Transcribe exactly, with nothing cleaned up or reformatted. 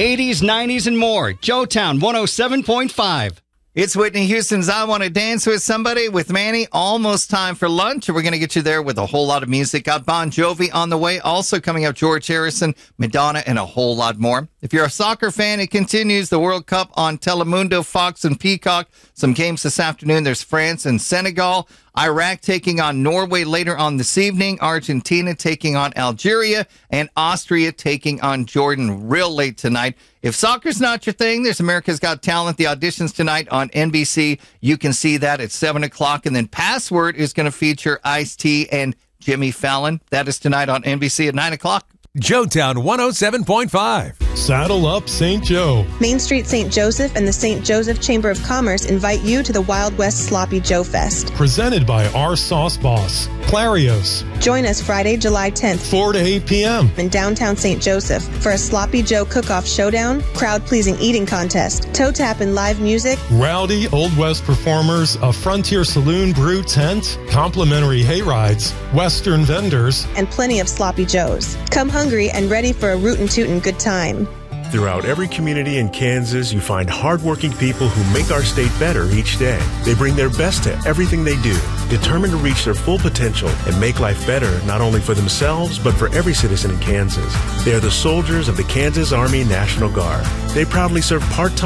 eighties, nineties, and more. Joetown one oh seven point five. It's Whitney Houston's I Want to Dance with Somebody with Manny. Almost time for lunch. We're going to get you there with a whole lot of music. Got Bon Jovi on the way. Also coming up, George Harrison, Madonna, and a whole lot more. If you're a soccer fan, it continues. The World Cup on Telemundo, Fox, and Peacock. Some games this afternoon. There's France and Senegal. Iraq taking on Norway later on this evening. Argentina taking on Algeria. And Austria taking on Jordan real late tonight. If soccer's not your thing, there's America's Got Talent. The auditions tonight on N B C. You can see that at seven o'clock. And then Password is going to feature Ice-T and Jimmy Fallon. That is tonight on N B C at nine o'clock. Joetown one oh seven point five. Saddle up Saint Joe. Main Street Saint Joseph and the Saint Joseph Chamber of Commerce invite you to the Wild West Sloppy Joe Fest. Presented by our sauce boss, Clarios. Join us Friday, July tenth, four to eight p.m. in downtown Saint Joseph for a Sloppy Joe cook-off showdown, crowd-pleasing eating contest, toe tap and live music, rowdy Old West performers, a Frontier Saloon brew tent, complimentary hay rides, Western vendors, and plenty of Sloppy Joes. Come hungry and ready for a rootin' tootin' good time. Throughout every community in Kansas, you find hardworking people who make our state better each day. They bring their best to everything they do, determined to reach their full potential and make life better not only for themselves, but for every citizen in Kansas. They are the soldiers of the Kansas Army National Guard. They proudly serve part-time